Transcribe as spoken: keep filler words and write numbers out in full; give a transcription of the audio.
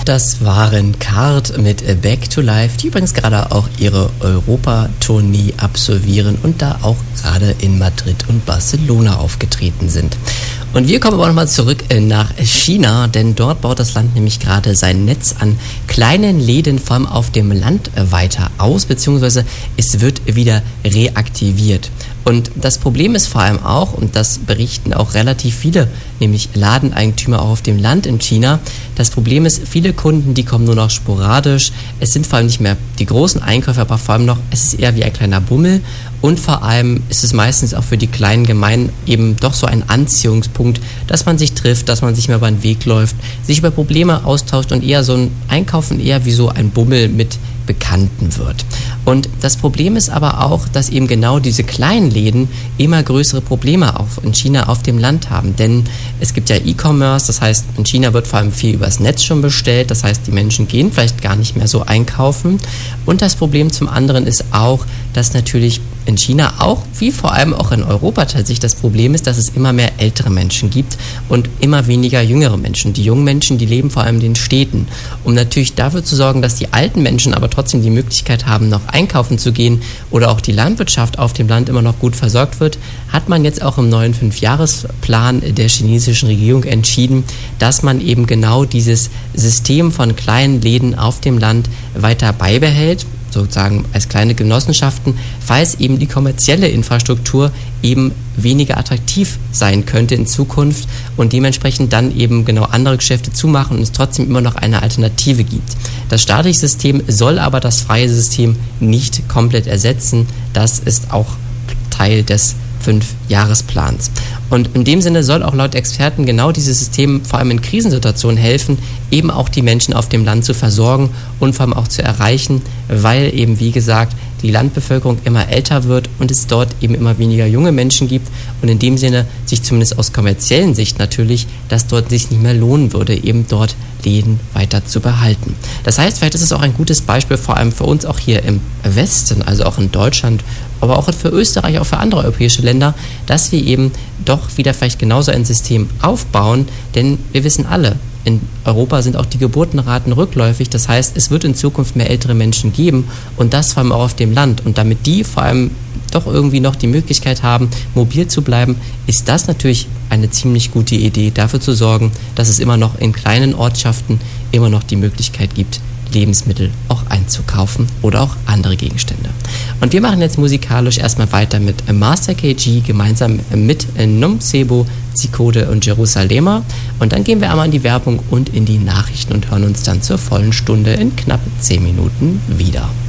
Das waren Card mit Back to Life, die übrigens gerade auch ihre Europa-Tournee absolvieren und da auch gerade in Madrid und Barcelona aufgetreten sind. Und wir kommen aber nochmal zurück nach China, denn dort baut das Land nämlich gerade sein Netz an kleinen Läden, vor allem auf dem Land, weiter aus, beziehungsweise es wird wieder reaktiviert. Und das Problem ist vor allem auch, und das berichten auch relativ viele, nämlich Ladeneigentümer auch auf dem Land in China, das Problem ist, viele Kunden, die kommen nur noch sporadisch. Es sind vor allem nicht mehr die großen Einkäufe, aber vor allem noch, es ist eher wie ein kleiner Bummel. Und vor allem ist es meistens auch für die kleinen Gemeinden eben doch so ein Anziehungspunkt, dass man sich trifft, dass man sich mehr über den Weg läuft, sich über Probleme austauscht und eher so ein Einkaufen eher wie so ein Bummel mit Bekannten wird. Und das Problem ist aber auch, dass eben genau diese kleinen Läden immer größere Probleme auch in China auf dem Land haben. Denn es gibt ja E-Commerce, das heißt, in China wird vor allem viel übers Netz schon bestellt. Das heißt, die Menschen gehen vielleicht gar nicht mehr so einkaufen. Und das Problem zum anderen ist auch, dass natürlich in China auch, wie vor allem auch in Europa tatsächlich das Problem ist, dass es immer mehr ältere Menschen gibt und immer weniger jüngere Menschen. Die jungen Menschen, die leben vor allem in den Städten. Um natürlich dafür zu sorgen, dass die alten Menschen aber trotzdem die Möglichkeit haben, noch einkaufen zu gehen oder auch die Landwirtschaft auf dem Land immer noch gut versorgt wird, hat man jetzt auch im neuen Fünfjahresplan der chinesischen Regierung entschieden, dass man eben genau dieses System von kleinen Läden auf dem Land weiter beibehält, sozusagen als kleine Genossenschaften, falls eben die kommerzielle Infrastruktur eben weniger attraktiv sein könnte in Zukunft und dementsprechend dann eben genau andere Geschäfte zumachen und es trotzdem immer noch eine Alternative gibt. Das staatliche System soll aber das freie System nicht komplett ersetzen. Das ist auch Teil des Fünfjahresplans. Und in dem Sinne soll auch laut Experten genau dieses System vor allem in Krisensituationen helfen, eben auch die Menschen auf dem Land zu versorgen und vor allem auch zu erreichen, weil eben, wie gesagt, die Landbevölkerung immer älter wird und es dort eben immer weniger junge Menschen gibt und in dem Sinne sich zumindest aus kommerziellen Sicht natürlich, dass dort sich nicht mehr lohnen würde, eben dort Läden weiter zu behalten. Das heißt, vielleicht ist es auch ein gutes Beispiel, vor allem für uns auch hier im Westen, also auch in Deutschland, aber auch für Österreich, auch für andere europäische Länder, dass wir eben doch wieder vielleicht genauso ein System aufbauen, denn wir wissen alle, in Europa sind auch die Geburtenraten rückläufig, das heißt, es wird in Zukunft mehr ältere Menschen geben und das vor allem auch auf dem Land. Und damit die vor allem doch irgendwie noch die Möglichkeit haben, mobil zu bleiben, ist das natürlich eine ziemlich gute Idee, dafür zu sorgen, dass es immer noch in kleinen Ortschaften immer noch die Möglichkeit gibt, Lebensmittel auch einzukaufen oder auch andere Gegenstände. Und wir machen jetzt musikalisch erstmal weiter mit Master K G gemeinsam mit Nomcebo, Zikode und Jerusalema und dann gehen wir einmal in die Werbung und in die Nachrichten und hören uns dann zur vollen Stunde in knapp zehn Minuten wieder.